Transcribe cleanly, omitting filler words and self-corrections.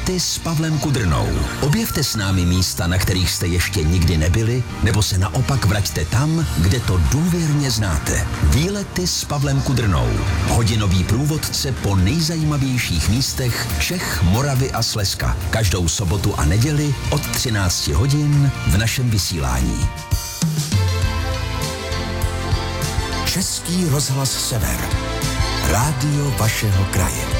Výlety s Pavlem Kudrnou. Objevte s námi místa, na kterých jste ještě nikdy nebyli, nebo se naopak vraťte tam, kde to důvěrně znáte. Výlety s Pavlem Kudrnou. Hodinový průvodce po nejzajímavějších místech Čech, Moravy a Slezska. Každou sobotu a neděli od 13 hodin v našem vysílání. Český rozhlas Sever. Rádio vašeho kraje.